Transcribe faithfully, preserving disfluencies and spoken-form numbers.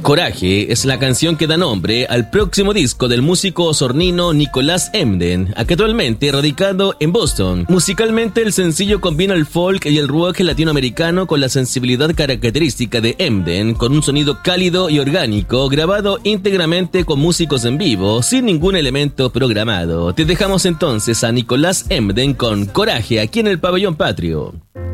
Coraje es la canción que da nombre al próximo disco del músico osornino Nicolás Emden, actualmente radicado en Boston. Musicalmente, el sencillo combina el folk y el rock latinoamericano con la sensibilidad característica de Emden, con un sonido cálido y orgánico, grabado íntegramente con músicos en vivo, sin ningún elemento programado. Te dejamos entonces a Nicolás Emden con Coraje, aquí en el Pabellón Patrio.